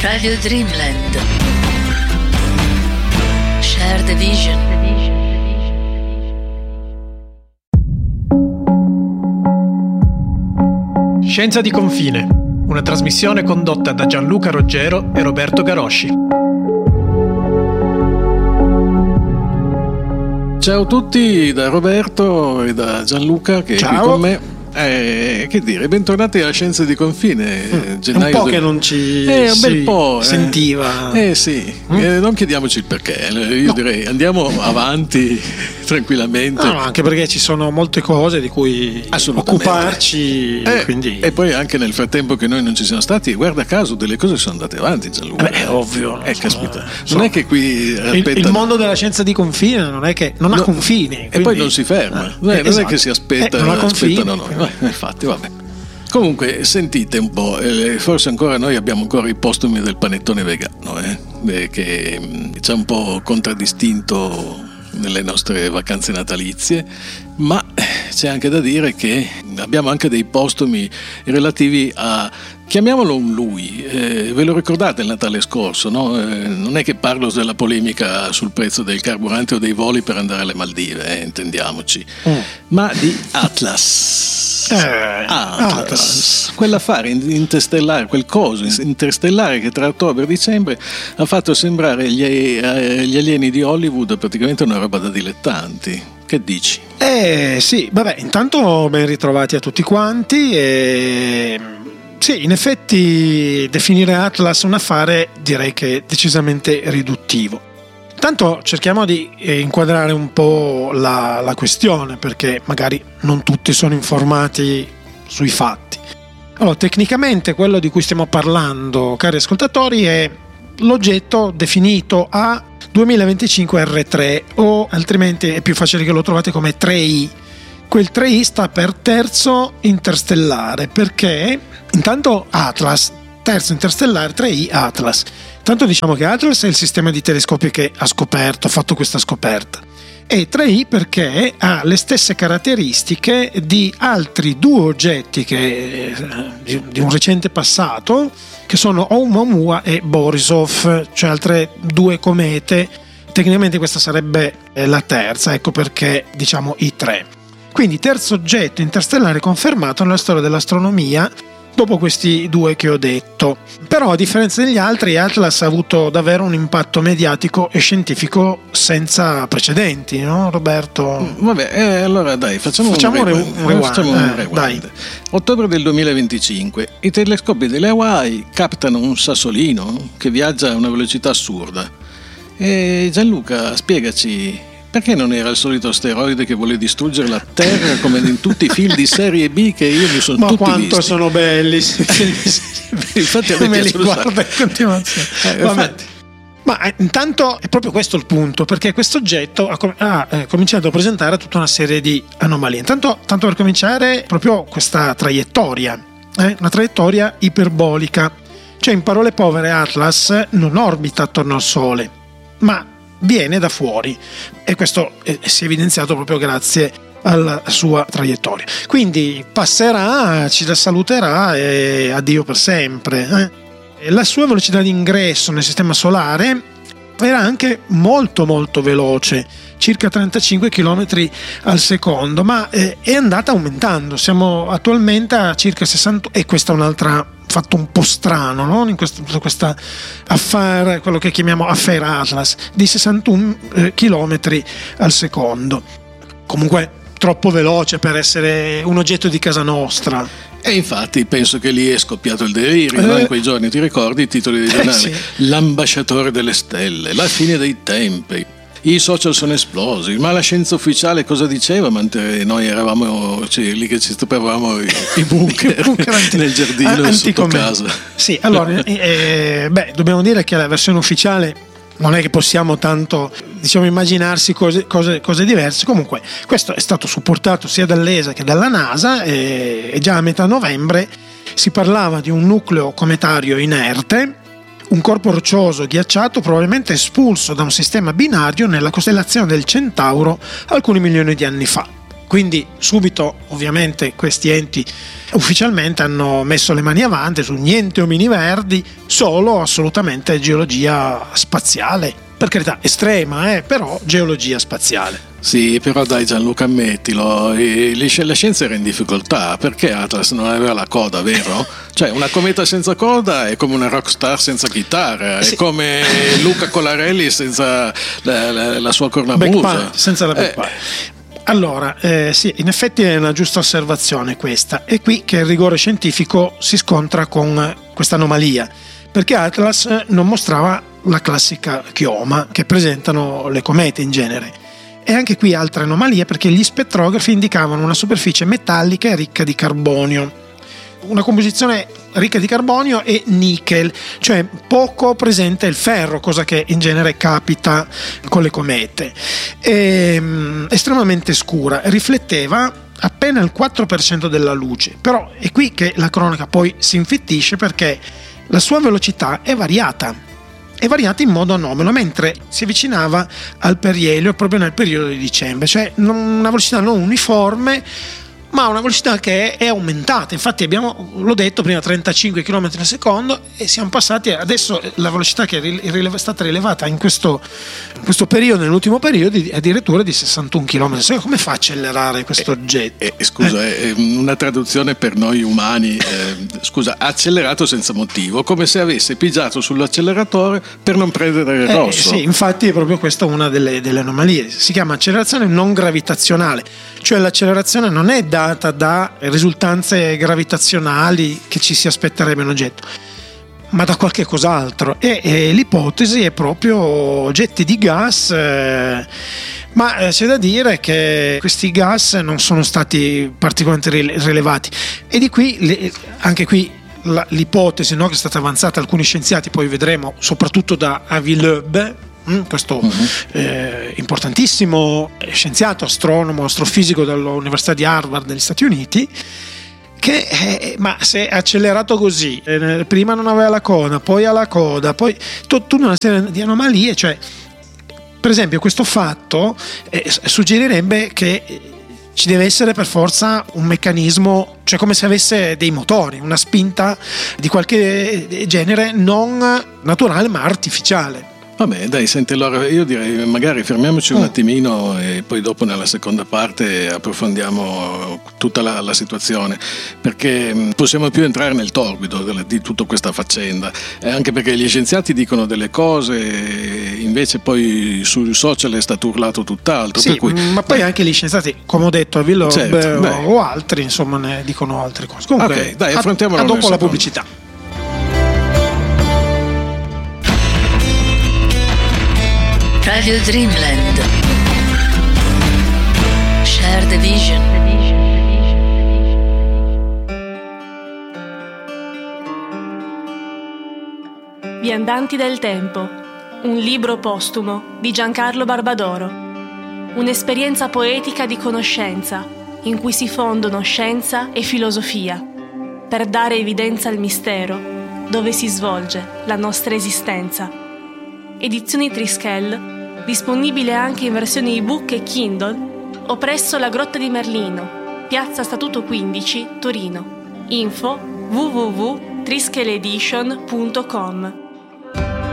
Radio Dreamland. Share the vision. Scienza di confine, una trasmissione condotta da Gianluca Roggero e Roberto Garosci. Ciao a tutti da Roberto e da Gianluca che è qui con me. Che dire, bentornati alla Scienza di confine. Gennaio un po' che non ci un bel po', sentiva. Non chiediamoci il perché. Io direi andiamo avanti tranquillamente. No, anche perché ci sono molte cose di cui occuparci. Quindi... E poi anche nel frattempo che noi non ci siamo stati, guarda caso, delle cose sono andate avanti, Gianluca. Ovvio. Caspita. Non è che qui il mondo della scienza di confine non è che non ha confini. Quindi... E poi non si ferma. Non è che si aspetta. Non ha confini. Infatti, vabbè. Comunque, sentite un po', forse ancora noi abbiamo ancora i postumi del panettone vegano, che ci ha un po' contraddistinto nelle nostre vacanze natalizie, ma c'è anche da dire che abbiamo anche dei postumi relativi a, chiamiamolo un lui, ve lo ricordate il Natale scorso, no? Non è che parlo della polemica sul prezzo del carburante o dei voli per andare alle Maldive, intendiamoci, ma di Atlas. Atlas, quell'affare interstellare, quel coso interstellare che tra ottobre e dicembre ha fatto sembrare gli alieni di Hollywood praticamente una roba da dilettanti. Che dici? Sì, vabbè, intanto ben ritrovati a tutti quanti. Sì, in effetti definire Atlas un affare direi che è decisamente riduttivo. Intanto cerchiamo di inquadrare un po' la questione, perché magari non tutti sono informati sui fatti. Allora, tecnicamente quello di cui stiamo parlando, cari ascoltatori, è l'oggetto definito a 2025 R3, o altrimenti è più facile che lo trovate come 3I. Quel 3I sta per terzo interstellare, perché intanto Atlas, terzo interstellare, 3I Atlas. Tanto diciamo che Atlas è il sistema di telescopi che ha fatto questa scoperta, e 3I perché ha le stesse caratteristiche di altri due oggetti di un recente passato, che sono Oumuamua e Borisov, cioè altre due comete. Tecnicamente questa sarebbe la terza, ecco perché diciamo i tre. Quindi terzo oggetto interstellare confermato nella storia dell'astronomia dopo questi due che ho detto. Però a differenza degli altri, Atlas ha avuto davvero un impatto mediatico e scientifico senza precedenti, no Roberto? Vabbè, allora dai, facciamo un rewind. Dai. Ottobre del 2025, i telescopi delle Hawaii captano un sassolino che viaggia a una velocità assurda. E Gianluca, spiegaci, perché non era il solito asteroide che vuole distruggere la Terra come in tutti i film di serie B che io mi sono tutti visti? Ma quanto sono belli! Infatti a me li guarda in continuazione. Ma intanto è proprio questo il punto, perché questo oggetto ha cominciato a presentare tutta una serie di anomalie. Intanto, tanto per cominciare, proprio questa traiettoria, una traiettoria iperbolica. Cioè, in parole povere, Atlas non orbita attorno al Sole, ma viene da fuori, e questo si è evidenziato proprio grazie alla sua traiettoria. Quindi passerà, ci saluterà e addio per sempre. La sua velocità di ingresso nel sistema solare era anche molto molto veloce, circa 35 km al secondo, ma è andata aumentando. Siamo attualmente a circa 60, e questa è un'altra fatto un po' strano, no? In questa affare, quello che chiamiamo affare Atlas, di 61 km al secondo. Comunque troppo veloce per essere un oggetto di casa nostra. E infatti penso che lì è scoppiato il delirio, no? In quei giorni ti ricordi i titoli dei giornali? Sì. L'ambasciatore delle stelle, la fine dei tempi, i social sono esplosi, ma la scienza ufficiale cosa diceva? Mentre noi eravamo lì che ci stupavamo i bunker nel giardino sotto casa. Sì, allora dobbiamo dire che la versione ufficiale non è che possiamo tanto, diciamo, immaginarsi cose diverse. Comunque questo è stato supportato sia dall'ESA che dalla NASA, e già a metà novembre si parlava di un nucleo cometario inerte, un corpo roccioso ghiacciato probabilmente espulso da un sistema binario nella costellazione del Centauro alcuni milioni di anni fa. Quindi subito ovviamente questi enti ufficialmente hanno messo le mani avanti su niente omini verdi, solo assolutamente geologia spaziale, per carità estrema, però geologia spaziale. Sì, però dai Gianluca, ammettilo, la scienza era in difficoltà perché Atlas non aveva la coda, vero? Cioè una cometa senza coda è come una rockstar senza chitarra, sì. È come Luca Colarelli senza la sua cornamusa. Senza la backpipe. Allora, sì, in effetti è una giusta osservazione questa. È qui che il rigore scientifico si scontra con questa anomalia, perché Atlas non mostrava la classica chioma che presentano le comete in genere. E anche qui altre anomalie, perché gli spettrografi indicavano una superficie metallica ricca di carbonio, una composizione ricca di carbonio e nickel, cioè poco presente il ferro, cosa che in genere capita con le comete. Estremamente scura, rifletteva appena il 4% della luce, però è qui che la cronaca poi si infittisce, perché la sua velocità è variata in modo anomalo mentre si avvicinava al perielio proprio nel periodo di dicembre, cioè una velocità non uniforme, ma una velocità che è aumentata. Infatti l'ho detto prima, 35 km al secondo, e siamo passati adesso la velocità che è stata rilevata in questo periodo, nell'ultimo periodo, addirittura di 61 km al secondo. Come fa a accelerare questo oggetto? Scusa, è una traduzione per noi umani, ha accelerato senza motivo, come se avesse pigiato sull'acceleratore per non prendere il rosso. Sì, infatti è proprio questa una delle anomalie. Si chiama accelerazione non gravitazionale, cioè l'accelerazione non è data da risultanze gravitazionali che ci si aspetterebbe un oggetto, ma da qualche cos'altro, e l'ipotesi è proprio getti di gas, ma c'è da dire che questi gas non sono stati particolarmente rilevati, e di qui anche qui l'ipotesi, no, che è stata avanzata da alcuni scienziati, poi vedremo, soprattutto da Avi Loeb, questo importantissimo scienziato, astronomo, astrofisico dall'Università di Harvard degli Stati Uniti, che ma se è accelerato così, prima non aveva la coda, poi ha la coda, poi tutta una serie di anomalie, cioè per esempio questo fatto suggerirebbe che ci deve essere per forza un meccanismo, cioè come se avesse dei motori, una spinta di qualche genere non naturale ma artificiale. Vabbè, dai, senti, allora io direi magari fermiamoci un attimino e poi dopo nella seconda parte approfondiamo tutta la situazione, perché possiamo più entrare nel torbido di tutta questa faccenda, anche perché gli scienziati dicono delle cose, invece poi sui social è stato urlato tutt'altro. Sì, per cui, ma poi anche gli scienziati, come ho detto, Avi Loeb o altri, insomma, ne dicono altre cose. Comunque, ok, dai, affrontiamolo dopo la pubblicità. Radio Dreamland. Share the vision. Viandanti del tempo. Un libro postumo di Giancarlo Barbadoro. Un'esperienza poetica di conoscenza in cui si fondono scienza e filosofia per dare evidenza al mistero dove si svolge la nostra esistenza. Edizioni Trischel, disponibile anche in versione ebook e Kindle, o presso la Grotta di Merlino, Piazza Statuto 15, Torino. Info www.trischeledition.com.